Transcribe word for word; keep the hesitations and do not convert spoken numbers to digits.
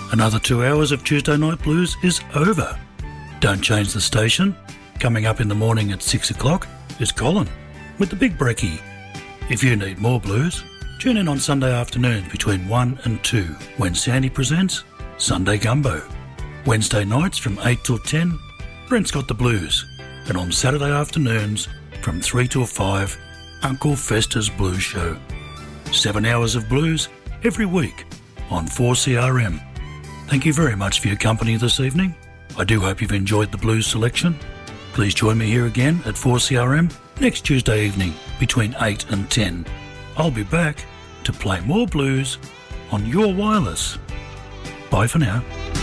Another two hours of Tuesday Night Blues is over. Don't change the station. Coming up in the morning at six o'clock is Colin with the Big Brekkie. If you need more blues, tune in on Sunday afternoons between one and two when Sandy presents Sunday Gumbo. Wednesday nights from eight till ten, Brent's got the blues. And on Saturday afternoons from three till five, Uncle Fester's Blues Show. Seven hours of blues every week on four C R M. Thank you very much for your company this evening. I do hope you've enjoyed the blues selection. Please join me here again at four C R M next Tuesday evening between eight and ten. I'll be back to play more blues on your wireless. Bye for now.